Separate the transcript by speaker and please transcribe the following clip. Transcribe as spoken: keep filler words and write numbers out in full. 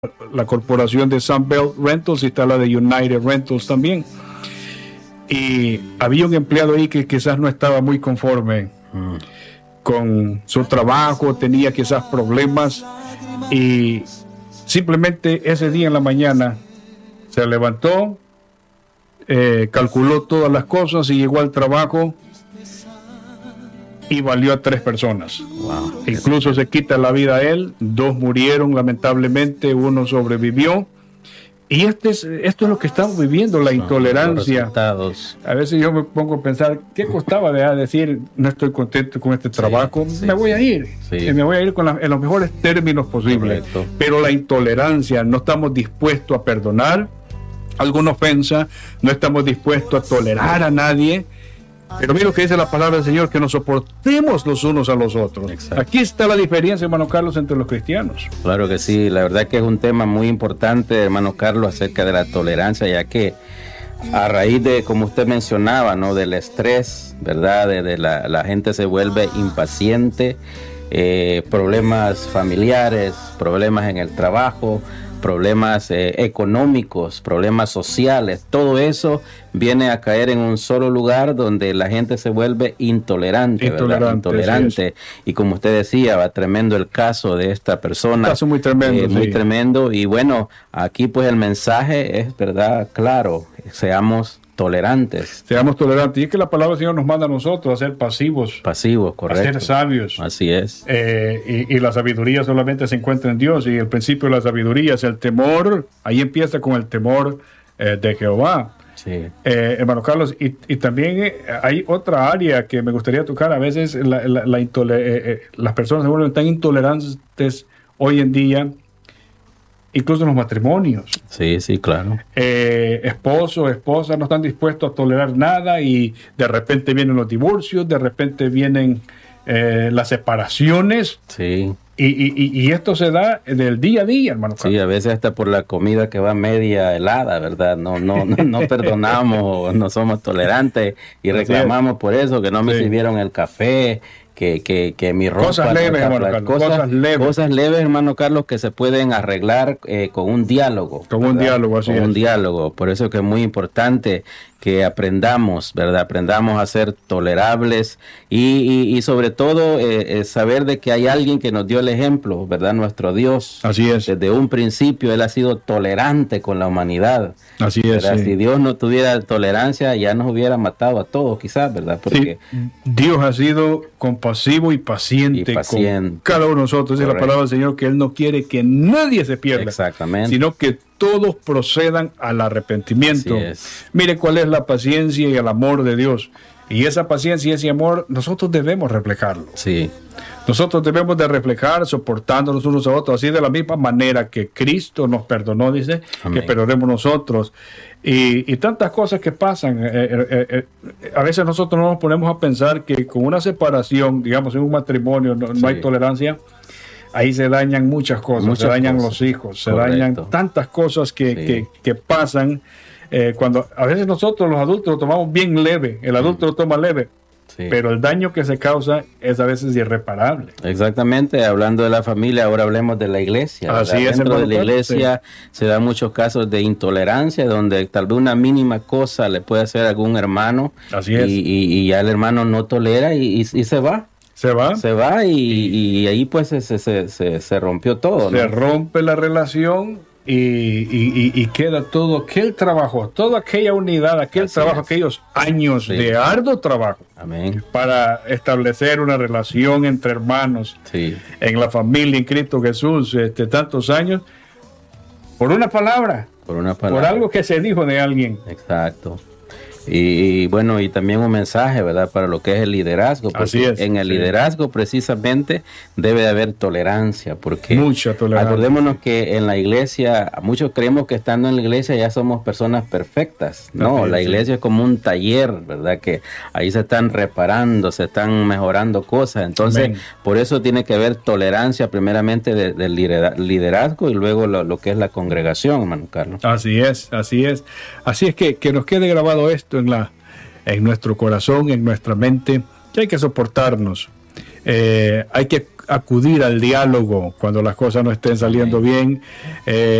Speaker 1: la corporación de Sunbelt Rentals y está la de United Rentals también. Y había un empleado ahí que quizás no estaba muy conforme mm. con su trabajo, tenía quizás problemas y simplemente ese día en la mañana se levantó, eh, calculó todas las cosas y llegó al trabajo y valió a tres personas. Wow. Incluso se quita la vida a él, dos murieron lamentablemente, uno sobrevivió. Y este es, esto es lo que estamos viviendo, la Son intolerancia. A veces yo me pongo a pensar, ¿qué costaba de decir, no estoy contento con este trabajo? Sí, sí, me voy a ir, sí. me voy a ir con la, en los mejores términos posibles. Correcto. Pero la intolerancia, no estamos dispuestos a perdonar alguna ofensa, no estamos dispuestos a tolerar a nadie. Pero mira lo que dice la palabra del Señor, que nos soportemos los unos a los otros. Exacto. Aquí está la diferencia, hermano Carlos, entre los cristianos.
Speaker 2: Claro que sí, la verdad que es un tema muy importante, hermano Carlos, acerca de la tolerancia, ya que a raíz de, como usted mencionaba, ¿no?, del estrés, ¿verdad?, de, de la, la gente se vuelve impaciente, eh, problemas familiares, problemas en el trabajo, problemas eh, económicos, problemas sociales, todo eso viene a caer en un solo lugar donde la gente se vuelve intolerante, intolerante, ¿verdad? Intolerante. Y como usted decía, va tremendo el caso de esta persona. Un
Speaker 1: caso muy tremendo.
Speaker 2: Eh, muy sí. tremendo. Y bueno, aquí pues el mensaje es, ¿verdad?, claro, seamos tolerantes.
Speaker 1: Seamos tolerantes. Y es que la palabra del Señor nos manda a nosotros a ser pasivos.
Speaker 2: Pasivos, correcto.
Speaker 1: A ser sabios.
Speaker 2: Así es.
Speaker 1: Eh, y, y la sabiduría solamente se encuentra en Dios. Y el principio de la sabiduría es el temor. Ahí empieza con el temor eh, de Jehová.
Speaker 2: Sí.
Speaker 1: Eh, hermano Carlos, y, y también eh, hay otra área que me gustaría tocar. A veces la, la, la intole- eh, eh, las personas se vuelven tan intolerantes hoy en día, incluso en los matrimonios.
Speaker 2: Sí, sí, claro.
Speaker 1: Eh, esposos, esposas no están dispuestos a tolerar nada y de repente vienen los divorcios, de repente vienen eh, las separaciones.
Speaker 2: Sí.
Speaker 1: Y, y, y esto se da del día a día, hermano.
Speaker 2: Sí, a veces hasta por la comida que va media helada, ¿verdad? No, no, no, no perdonamos, no somos tolerantes y reclamamos por eso, que no me sí. sirvieron el café. Que, que, que mi ropa...
Speaker 1: Cosas leves, hermano Carlos.
Speaker 2: Cosas,
Speaker 1: cosas leves.
Speaker 2: Cosas leves, hermano Carlos, que se pueden arreglar eh, con un diálogo.
Speaker 1: Con ¿verdad? un diálogo, así
Speaker 2: Con
Speaker 1: es.
Speaker 2: un diálogo. Por eso que es muy importante que aprendamos, ¿verdad? Aprendamos a ser tolerables y, y, y sobre todo eh, eh, saber de que hay alguien que nos dio el ejemplo, ¿verdad? Nuestro Dios.
Speaker 1: Así es.
Speaker 2: Desde un principio Él ha sido tolerante con la humanidad.
Speaker 1: Así es. Sí.
Speaker 2: Si Dios no tuviera tolerancia, ya nos hubiera matado a todos, quizás, ¿verdad? Porque
Speaker 1: sí. Dios ha sido compasivo y paciente,
Speaker 2: y paciente
Speaker 1: con cada uno de nosotros. Es la palabra del Señor que Él no quiere que nadie se pierda.
Speaker 2: Exactamente.
Speaker 1: Sino que todos procedan al arrepentimiento. Mire cuál es la paciencia y el amor de Dios. Y esa paciencia y ese amor nosotros debemos reflejarlo.
Speaker 2: Sí.
Speaker 1: Nosotros debemos de reflejar soportándonos unos a otros, así de la misma manera que Cristo nos perdonó, dice, Amén. Que perdonemos nosotros. Y, y tantas cosas que pasan. Eh, eh, eh, a veces nosotros no nos ponemos a pensar que con una separación, digamos en un matrimonio, no, sí. no hay tolerancia. Ahí se dañan muchas cosas, muchas se dañan cosas. Los hijos, se Correcto. Dañan tantas cosas que, sí. que, que pasan. Eh, cuando a veces nosotros los adultos lo tomamos bien leve, el adulto lo toma leve, sí. pero el daño que se causa es a veces irreparable.
Speaker 2: Exactamente, hablando de la familia, ahora hablemos de la iglesia.
Speaker 1: Así es,
Speaker 2: dentro de la iglesia sí. se dan muchos casos de intolerancia, donde tal vez una mínima cosa le puede hacer a algún hermano.
Speaker 1: Así es.
Speaker 2: Y, y, y ya el hermano no tolera y, y, y se va.
Speaker 1: Se va.
Speaker 2: Se va y, y ahí pues se, se, se, se rompió todo.
Speaker 1: Se
Speaker 2: ¿no?
Speaker 1: rompe la relación y, y, y queda todo aquel trabajo, toda aquella unidad, aquel Así trabajo, es. Aquellos años sí. de arduo trabajo.
Speaker 2: Amén.
Speaker 1: Para establecer una relación entre hermanos
Speaker 2: sí.
Speaker 1: en la familia en Cristo Jesús, este, tantos años, por una palabra,
Speaker 2: por una palabra,
Speaker 1: por algo que se dijo de alguien.
Speaker 2: Exacto. Y, y bueno, y también un mensaje, ¿verdad?, para lo que es el liderazgo.
Speaker 1: Así es.
Speaker 2: En el
Speaker 1: sí.
Speaker 2: liderazgo precisamente debe de haber tolerancia, porque
Speaker 1: mucha tolerancia.
Speaker 2: Acordémonos que en la iglesia, muchos creemos que estando en la iglesia ya somos personas perfectas. No, Así la es, iglesia sí. es como un taller, ¿verdad?, que ahí se están reparando, se están mejorando cosas. Entonces, Amén. Por eso tiene que haber tolerancia primeramente del de liderazgo y luego lo, lo que es la congregación, hermano Carlos.
Speaker 1: Así es, así es. Así es que, que nos quede grabado esto en la en nuestro corazón, en nuestra mente, que hay que soportarnos, eh, hay que acudir al diálogo cuando las cosas no estén saliendo bien. Eh,